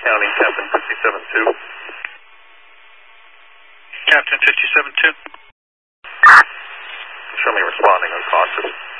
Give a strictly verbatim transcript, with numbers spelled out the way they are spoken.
County, Captain fifty-seven two. Captain fifty-seven two. Show me responding unconscious.